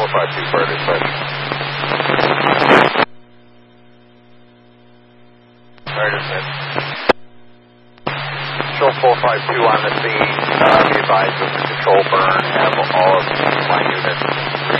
452 further dispatch. Further dispatch. Control 452 on the scene. Be advised of the control burn. Have all of my units